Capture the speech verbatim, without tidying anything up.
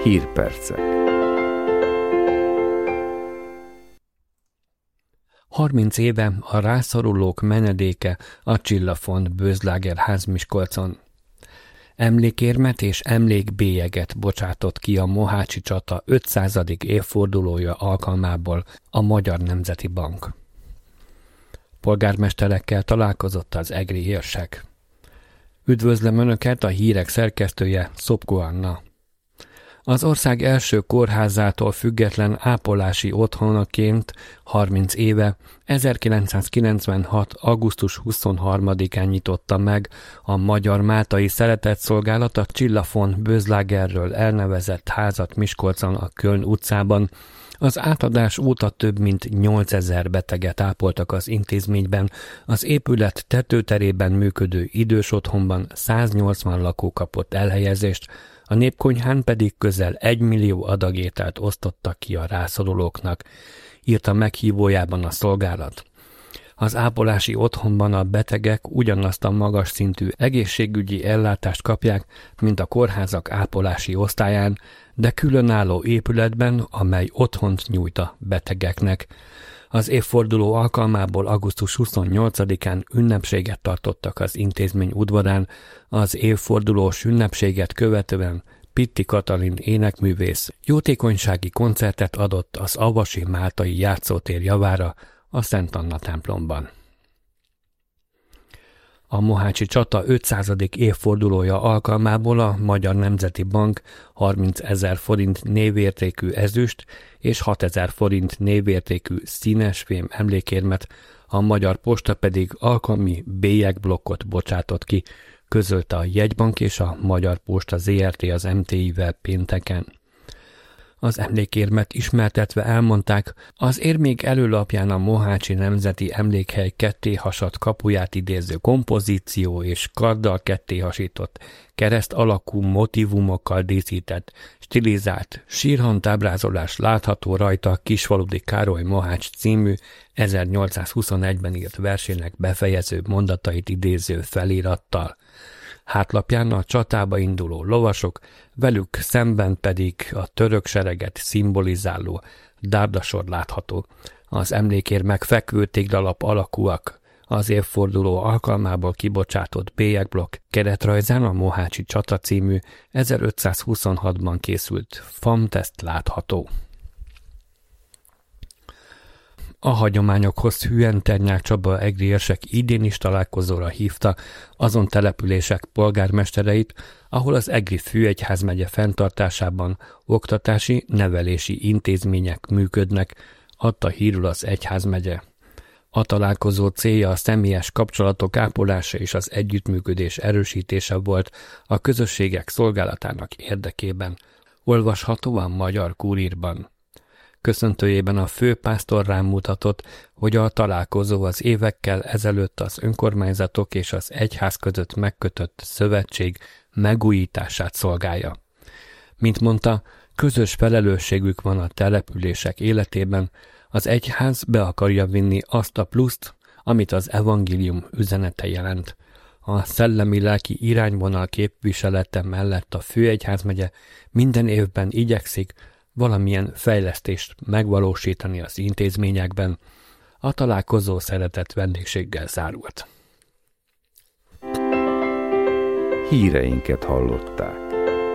Hírpercek. harminc éve a rászorulók menedéke a Csillafont Bőzlágerház Miskolcon. Emlékérmet és emlékbélyeget bocsátott ki a mohácsi csata ötszázadik évfordulója alkalmából a Magyar Nemzeti Bank. Polgármesterekkel találkozott az egri érsek. Üdvözlöm Önöket, a hírek szerkesztője, Szopko Anna. Az ország első kórházától független ápolási otthonaként harminc éve, ezerkilencszázkilencvenhat. augusztus huszonharmadikán nyitotta meg a Magyar Máltai Szeretetszolgálat a Csillafont Bőzlágerről elnevezett házat Miskolcon a Köln utcában. Az átadás óta több mint nyolcezer beteget ápoltak az intézményben, az épület tetőterében működő idős otthonban száznyolcvan lakó kapott elhelyezést, a népkonyhán pedig közel egymillió adag ételt osztottak ki a rászorulóknak, írta meghívójában a szolgálat. Az ápolási otthonban a betegek ugyanazt a magas szintű egészségügyi ellátást kapják, mint a kórházak ápolási osztályán, de különálló épületben, amely otthont nyújt a betegeknek. Az évforduló alkalmából augusztus huszonnyolcadikán ünnepséget tartottak az intézmény udvarán, az évfordulós ünnepséget követően Pitti Katalin énekművész jótékonysági koncertet adott az Avasi Máltai játszótér javára a Szent Anna templomban. A mohácsi csata ötszázadik évfordulója alkalmából a Magyar Nemzeti Bank harmincezer forint névértékű ezüst és hatezer forint névértékű színesfém emlékérmet, a Magyar Posta pedig alkalmi bélyegblokkot bocsátott ki, közölte a Jegybank és a Magyar Posta zé er té az em té i-vel pénteken. Az emlékérmet ismertetve elmondták, az érmék előlapján a Mohácsi Nemzeti Emlékhely kettéhasadt kapuját idéző kompozíció és karddal kettéhasított, kereszt alakú motívumokkal díszített, stilizált sírhantábrázolás látható rajta Kisfaludy Károly Mohács című ezernyolcszázhuszonegyben írt versének befejező mondatait idéző felirattal. Hátlapján a csatába induló lovasok, velük szemben pedig a török sereget szimbolizáló dárdasor látható. Az emlékérmek fekvő téglalap alakúak, az évforduló alkalmából kibocsátott bélyegblokk keretrajzán a Mohácsi Csata című ezerötszázhuszonhatban készült famteszt látható. A hagyományokhoz hűen Ternyák Csaba egri érsek idén is találkozóra hívta azon települések polgármestereit, ahol az Egri Főegyházmegye fenntartásában oktatási, nevelési intézmények működnek, adta hírül az egyházmegye. A találkozó célja a személyes kapcsolatok ápolása és az együttműködés erősítése volt a közösségek szolgálatának érdekében, olvasható a Magyar Kúrírban. Köszöntőjében a főpásztor rámutatott, hogy a találkozó az évekkel ezelőtt az önkormányzatok és az egyház között megkötött szövetség megújítását szolgálja. Mint mondta, közös felelősségük van a települések életében, az egyház be akarja vinni azt a pluszt, amit az evangélium üzenete jelent. A szellemi-lelki irányvonal képviselete mellett a főegyházmegye minden évben igyekszik valamilyen fejlesztést megvalósítani az intézményekben. A találkozó szeretett vendégséggel zárult. Híreinket hallották.